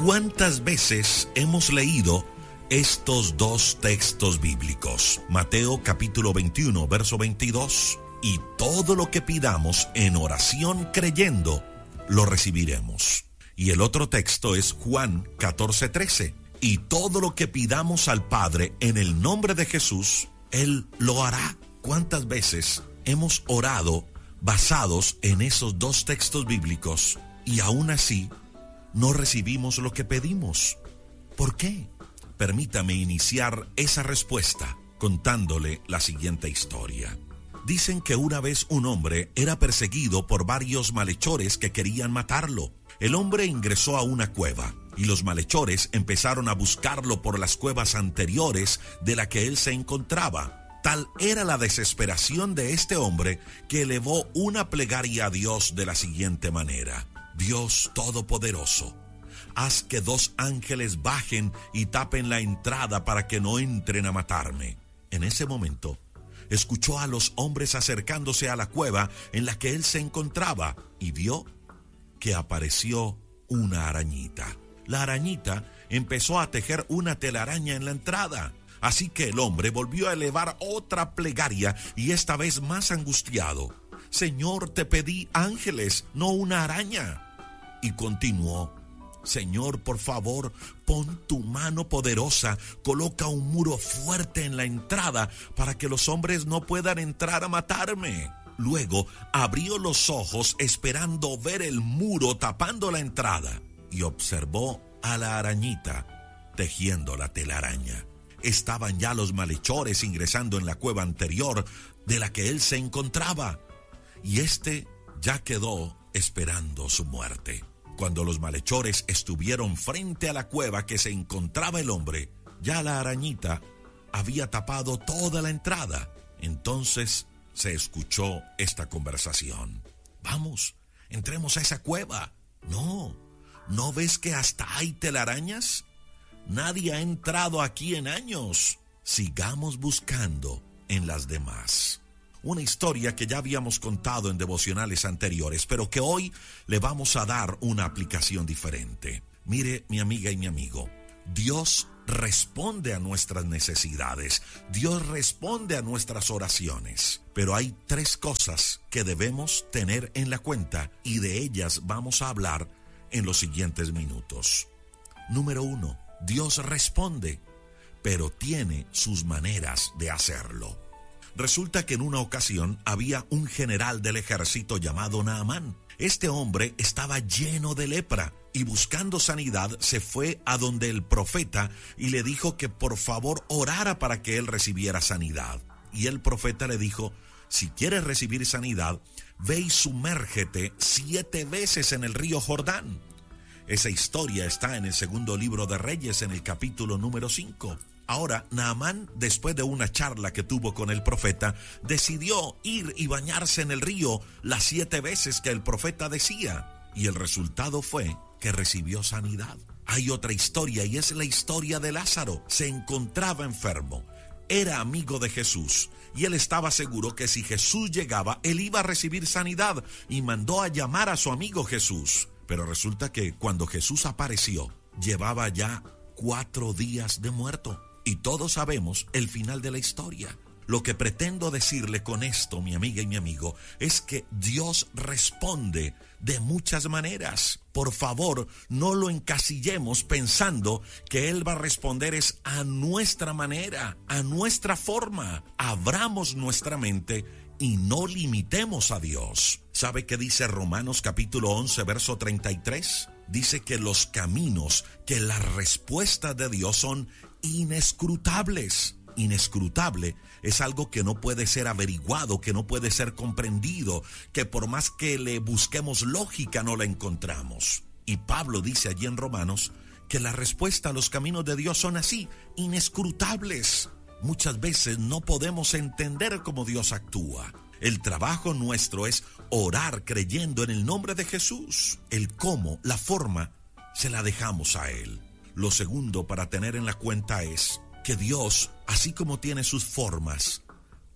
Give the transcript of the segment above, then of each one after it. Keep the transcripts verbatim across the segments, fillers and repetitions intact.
¿Cuántas veces hemos leído estos dos textos bíblicos? Mateo capítulo veintiuno, verso veintidós. Y todo lo que pidamos en oración creyendo, lo recibiremos. Y el otro texto es Juan catorce, trece. Y todo lo que pidamos al Padre en el nombre de Jesús, Él lo hará. ¿Cuántas veces hemos orado basados en esos dos textos bíblicos y aún así no recibimos lo que pedimos? ¿Por qué? Permítame iniciar esa respuesta contándole la siguiente historia. Dicen que una vez un hombre era perseguido por varios malhechores que querían matarlo. El hombre ingresó a una cueva y los malhechores empezaron a buscarlo por las cuevas anteriores de la que él se encontraba. Tal era la desesperación de este hombre que elevó una plegaria a Dios de la siguiente manera: Dios Todopoderoso, haz que dos ángeles bajen y tapen la entrada para que no entren a matarme. En ese momento, escuchó a los hombres acercándose a la cueva en la que él se encontraba y vio que apareció una arañita. La arañita empezó a tejer una telaraña en la entrada. Así que el hombre volvió a elevar otra plegaria y esta vez más angustiado: Señor, te pedí ángeles, no una araña. Y continuó: Señor, por favor, pon tu mano poderosa, coloca un muro fuerte en la entrada para que los hombres no puedan entrar a matarme. Luego abrió los ojos esperando ver el muro tapando la entrada y observó a la arañita tejiendo la telaraña. Estaban ya los malhechores ingresando en la cueva anterior de la que él se encontraba, y este ya quedó esperando su muerte. Cuando los malhechores estuvieron frente a la cueva que se encontraba el hombre, ya la arañita había tapado toda la entrada. Entonces se escuchó esta conversación: Vamos, entremos a esa cueva. No, ¿no ves que hasta hay telarañas? Nadie ha entrado aquí en años. Sigamos buscando en las demás. Una historia que ya habíamos contado en devocionales anteriores, pero que hoy le vamos a dar una aplicación diferente. Mire, mi amiga y mi amigo, Dios responde a nuestras necesidades. Dios responde a nuestras oraciones. Pero hay tres cosas que debemos tener en la cuenta y de ellas vamos a hablar en los siguientes minutos. Número uno, Dios responde, pero tiene sus maneras de hacerlo. Resulta que en una ocasión había un general del ejército llamado Naamán. Este hombre estaba lleno de lepra y buscando sanidad se fue a donde el profeta y le dijo que por favor orara para que él recibiera sanidad. Y el profeta le dijo: si quieres recibir sanidad, ve y sumérgete siete veces en el río Jordán. Esa historia está en el segundo libro de Reyes, en el capítulo número cinco. Ahora, Naamán, después de una charla que tuvo con el profeta, decidió ir y bañarse en el río las siete veces que el profeta decía. Y el resultado fue que recibió sanidad. Hay otra historia y es la historia de Lázaro. Se encontraba enfermo, era amigo de Jesús y él estaba seguro que si Jesús llegaba, él iba a recibir sanidad y mandó a llamar a su amigo Jesús. Pero resulta que cuando Jesús apareció, llevaba ya cuatro días de muerto. Y todos sabemos el final de la historia. Lo que pretendo decirle con esto, mi amiga y mi amigo, es que Dios responde de muchas maneras. Por favor, no lo encasillemos pensando que Él va a responder es a nuestra manera, a nuestra forma. Abramos nuestra mente y no limitemos a Dios. ¿Sabe qué dice Romanos capítulo once, verso treinta y tres? Dice que los caminos, que las respuestas de Dios son inescrutables. Inescrutable es algo que no puede ser averiguado, que no puede ser comprendido, que por más que le busquemos lógica no la encontramos. Y Pablo dice allí en Romanos que la respuesta a los caminos de Dios son así, inescrutables. Muchas veces no podemos entender cómo Dios actúa. El trabajo nuestro es orar creyendo en el nombre de Jesús. El cómo, la forma, se la dejamos a Él. Lo segundo para tener en la cuenta es que Dios, así como tiene sus formas,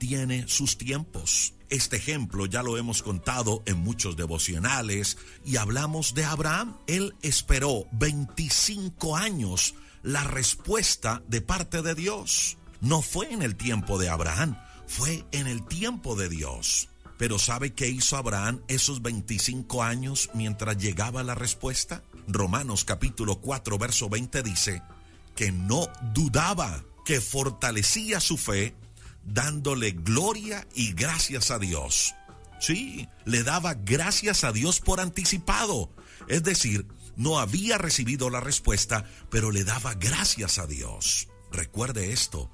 tiene sus tiempos. Este ejemplo ya lo hemos contado en muchos devocionales y hablamos de Abraham. Él esperó veinticinco años la respuesta de parte de Dios. No fue en el tiempo de Abraham, fue en el tiempo de Dios. Pero ¿sabe qué hizo Abraham esos veinticinco años mientras llegaba la respuesta? Romanos capítulo cuatro, verso veinte dice que no dudaba, que fortalecía su fe, dándole gloria y gracias a Dios. Sí, le daba gracias a Dios por anticipado. Es decir, no había recibido la respuesta, pero le daba gracias a Dios. Recuerde esto,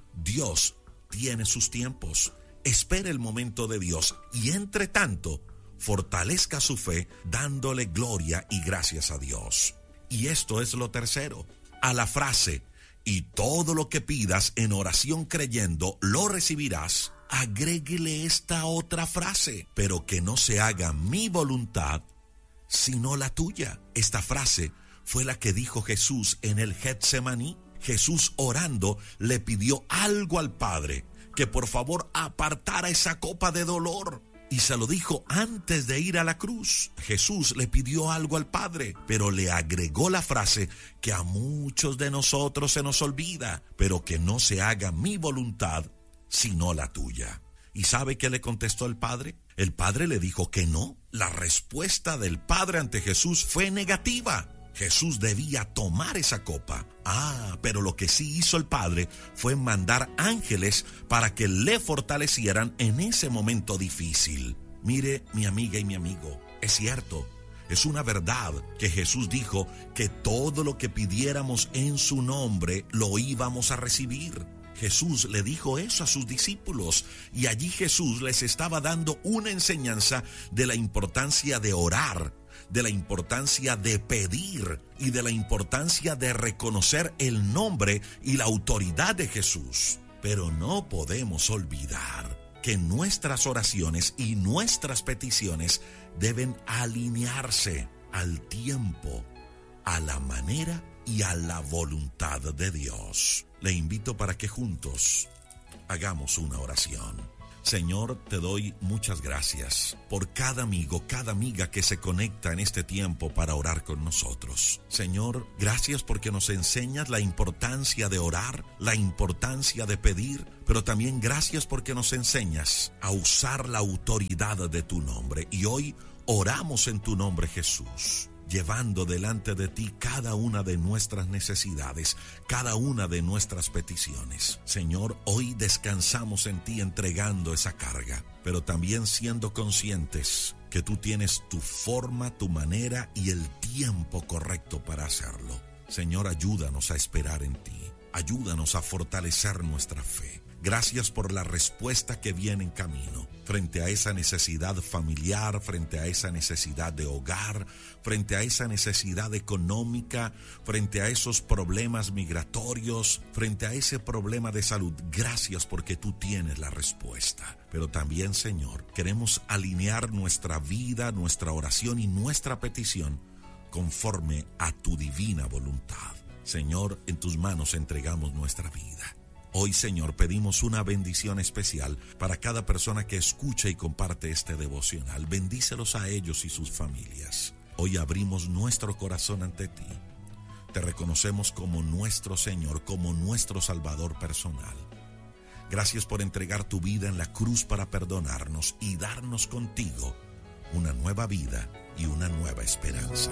Dios tiene sus tiempos. Espere el momento de Dios y entre tanto, fortalezca su fe dándole gloria y gracias a Dios. Y esto es lo tercero. A la frase, y todo lo que pidas en oración creyendo, lo recibirás, agréguele esta otra frase, pero que no se haga mi voluntad, sino la tuya. Esta frase fue la que dijo Jesús en el Getsemaní. Jesús orando le pidió algo al Padre, que por favor apartara esa copa de dolor. Y se lo dijo antes de ir a la cruz. Jesús le pidió algo al Padre, pero le agregó la frase que a muchos de nosotros se nos olvida, pero que no se haga mi voluntad, sino la tuya. ¿Y sabe qué le contestó el Padre? El Padre le dijo que no. La respuesta del Padre ante Jesús fue negativa. Jesús debía tomar esa copa. Ah, pero lo que sí hizo el Padre fue mandar ángeles para que le fortalecieran en ese momento difícil. Mire, mi amiga y mi amigo, es cierto, es una verdad que Jesús dijo que todo lo que pidiéramos en su nombre lo íbamos a recibir. Jesús le dijo eso a sus discípulos y allí Jesús les estaba dando una enseñanza de la importancia de orar, de la importancia de pedir y de la importancia de reconocer el nombre y la autoridad de Jesús. Pero no podemos olvidar que nuestras oraciones y nuestras peticiones deben alinearse al tiempo, a la manera y a la voluntad de Dios. Le invito para que juntos hagamos una oración. Señor, te doy muchas gracias por cada amigo, cada amiga que se conecta en este tiempo para orar con nosotros. Señor, gracias porque nos enseñas la importancia de orar, la importancia de pedir, pero también gracias porque nos enseñas a usar la autoridad de tu nombre. Y hoy oramos en tu nombre, Jesús, llevando delante de ti cada una de nuestras necesidades, cada una de nuestras peticiones. Señor, hoy descansamos en ti entregando esa carga, pero también siendo conscientes que tú tienes tu forma, tu manera y el tiempo correcto para hacerlo. Señor, ayúdanos a esperar en ti, ayúdanos a fortalecer nuestra fe. Gracias por la respuesta que viene en camino, frente a esa necesidad familiar, frente a esa necesidad de hogar, frente a esa necesidad económica, frente a esos problemas migratorios, frente a ese problema de salud. Gracias porque tú tienes la respuesta. Pero también, Señor, queremos alinear nuestra vida, nuestra oración y nuestra petición conforme a tu divina voluntad. Señor, en tus manos entregamos nuestra vida. Hoy, Señor, pedimos una bendición especial para cada persona que escucha y comparte este devocional. Bendícelos a ellos y sus familias. Hoy abrimos nuestro corazón ante ti. Te reconocemos como nuestro Señor, como nuestro Salvador personal. Gracias por entregar tu vida en la cruz para perdonarnos y darnos contigo una nueva vida y una nueva esperanza.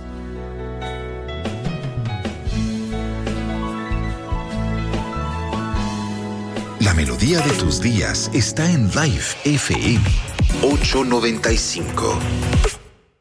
La melodía de tus días está en Life F M ochocientos noventa y cinco.